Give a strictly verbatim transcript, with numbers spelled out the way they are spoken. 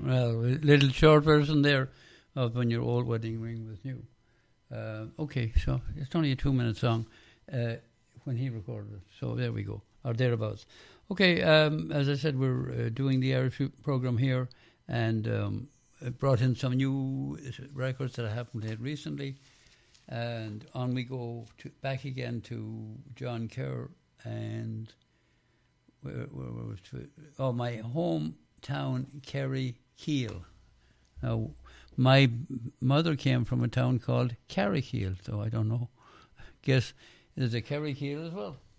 Well, a little short version there of When Your Old Wedding Ring Was New. Uh, okay, so it's only a two-minute song uh, when he recorded it. So there we go, or thereabouts. Okay, um, as I said, we're uh, doing the Irish program here, and um, I brought in some new records that I haven't played recently. And on we go to, back again to John Kerr and where, where, where was it? Oh, my hometown, Kerry Keel. Now, my mother came from a town called Carrickeel, so I don't know. Guess there's a Kerry Keel as well.